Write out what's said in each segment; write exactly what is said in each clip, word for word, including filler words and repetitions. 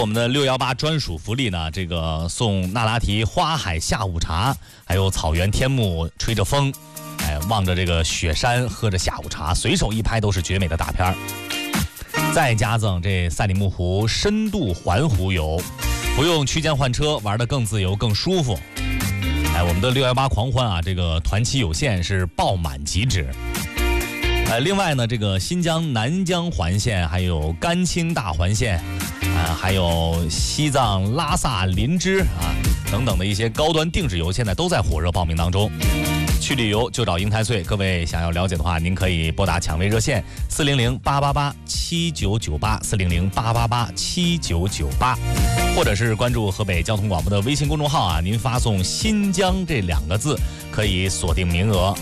我们的六一八专属福利呢，这个送那拉提花海下午茶，还有草原天幕吹着风，哎，望着这个雪山，喝着下午茶，随手一拍都是绝美的大片儿。再加赠这赛里木湖深度环湖游，不用区间换车，玩得更自由更舒服。哎，我们的六一八狂欢啊，这个团期有限，是爆满即止。呃，另外呢，这个新疆南疆环线，还有甘青大环线，啊，还有西藏拉萨林芝啊等等的一些高端定制游，现在都在火热报名当中。去旅游就找英台穗，各位想要了解的话，您可以拨打抢位热线四零零八八八七九九八四零零八八八七九九八，或者是关注河北交通广播的微信公众号啊，您发送新疆这两个字，可以锁定名额。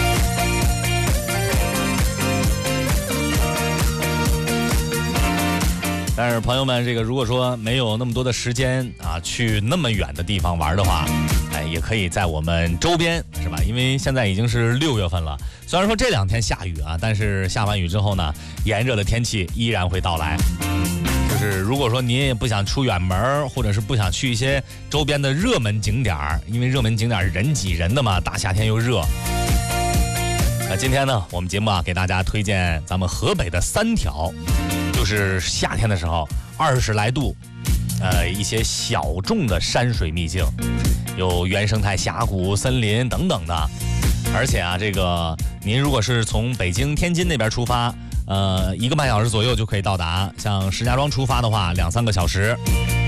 但是朋友们，这个如果说没有那么多的时间啊，去那么远的地方玩的话，哎，也可以在我们周边，是吧？因为现在已经是六月份了，虽然说这两天下雨啊，但是下完雨之后呢，炎热的天气依然会到来。就是如果说您也不想出远门，或者是不想去一些周边的热门景点，因为热门景点人挤人的嘛，大夏天又热。那今天呢，我们节目啊给大家推荐咱们河北的三条。就是夏天的时候，二十来度，呃，一些小众的山水秘境，有原生态峡谷、森林等等的。而且啊，这个您如果是从北京、天津那边出发，呃，一个半小时左右就可以到达。像石家庄出发的话，两三个小时。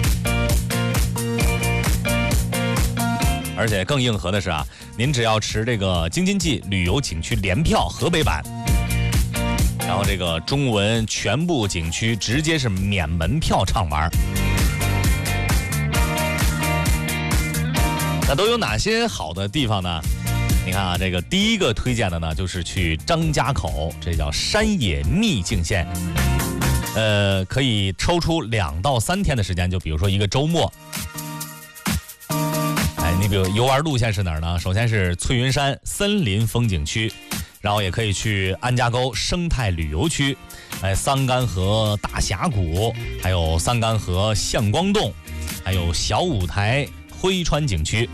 而且更硬核的是啊，您只要持这个京津冀旅游景区联票河北版。然后这个中文全部景区直接是免门票畅玩。那都有哪些好的地方呢？你看啊，这个第一个推荐的呢，就是去张家口，这叫山野秘境线。呃，可以抽出两到三天的时间，就比如说一个周末。哎，你比如游玩路线是哪儿呢？首先是翠云山森林风景区。然后也可以去安家沟生态旅游区，哎，桑干河大峡谷，还有桑干河向光洞，还有小五台辉川景区。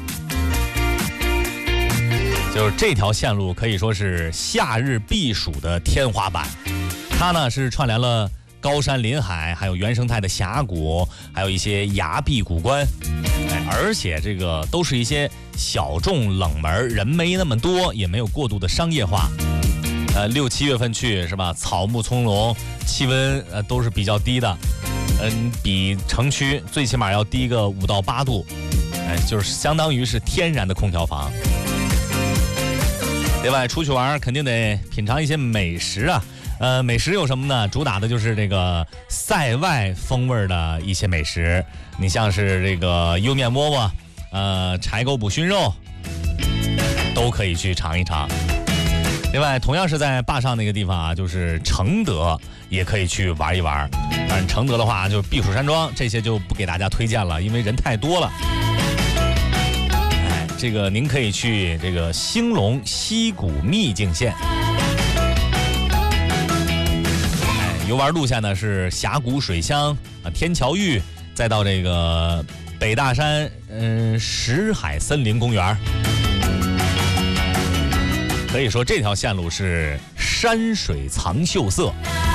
就是这条线路可以说是夏日避暑的天花板。它呢是串联了高山临海，还有原生态的峡谷，还有一些崖壁古观，哎，而且这个都是一些小众冷门，人没那么多，也没有过度的商业化。呃，六七月份去是吧？草木葱茏，气温呃都是比较低的，嗯，比城区最起码要低个五到八度，哎，就是相当于是天然的空调房。另外出去玩肯定得品尝一些美食啊。呃，美食有什么呢？主打的就是这个塞外风味的一些美食，你像是这个油面饽饽，呃，柴沟补熏肉，都可以去尝一尝。另外，同样是在坝上那个地方啊，就是承德，也可以去玩一玩。但是承德的话，就是避暑山庄这些就不给大家推荐了，因为人太多了。哎，这个您可以去这个兴隆溪谷秘境线。游玩路线呢是峡谷水乡啊、天桥峪，再到这个北大山嗯石海森林公园。可以说这条线路是山水藏秀色。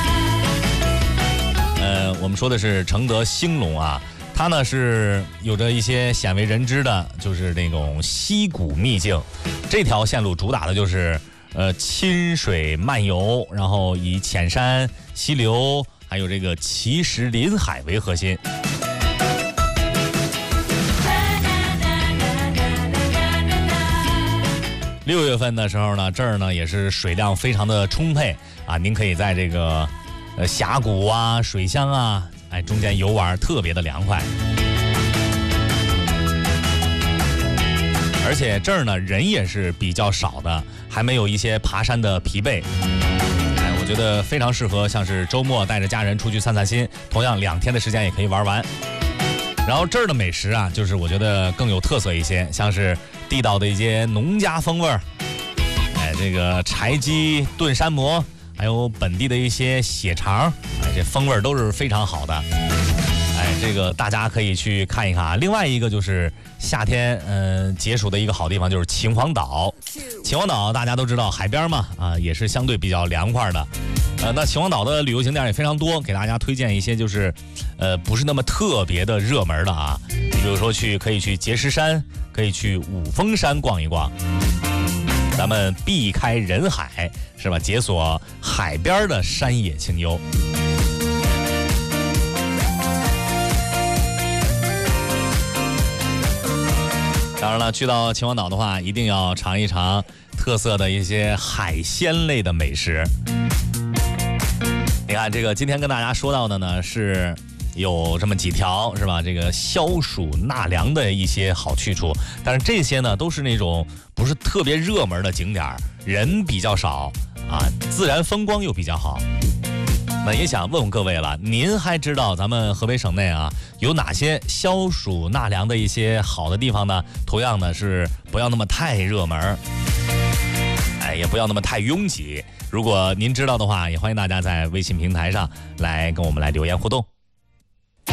呃，我们说的是承德兴隆啊，它呢是有着一些鲜为人知的，就是那种溪谷秘境。这条线路主打的就是呃亲水漫游，然后以浅山溪流还有这个奇石林海为核心。六月份的时候呢，这儿呢也是水量非常的充沛啊，您可以在这个呃峡谷啊、水乡啊，哎中间游玩，特别的凉快。而且这儿呢人也是比较少的，还没有一些爬山的疲惫。哎，我觉得非常适合像是周末带着家人出去散散心，同样两天的时间也可以玩完。然后这儿的美食啊，就是我觉得更有特色一些，像是地道的一些农家风味儿，哎，这个柴鸡炖山蘑，还有本地的一些血肠，哎，这风味都是非常好的。哎， 这个大家可以去看一看啊。另外一个就是夏天，嗯、呃，解暑的一个好地方就是秦皇岛。秦皇岛大家都知道，海边嘛，啊，也是相对比较凉快的。呃，那秦皇岛的旅游景点也非常多，给大家推荐一些就是，呃，不是那么特别的热门的啊。你比如说去可以去碣石山，可以去五峰山逛一逛。咱们避开人海，是吧？解锁海边的山野清幽。当然了，去到秦皇岛的话，一定要尝一尝特色的一些海鲜类的美食。你看，这个今天跟大家说到的呢，是有这么几条，是吧？这个消暑纳凉的一些好去处，但是这些呢，都是那种不是特别热门的景点，人比较少啊，自然风光又比较好。那也想问问各位了，您还知道咱们河北省内啊有哪些消暑纳凉的一些好的地方呢？同样的是不要那么太热门，哎，也不要那么太拥挤。如果您知道的话，也欢迎大家在微信平台上来跟我们来留言互动。